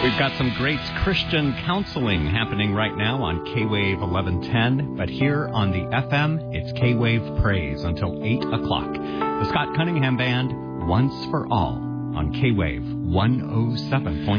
We've got some great Christian counseling happening right now on K-Wave 1110, but here on the FM, it's K-Wave Praise until 8 o'clock. The Scott Cunningham Band, Once for All, on K-Wave 107.9.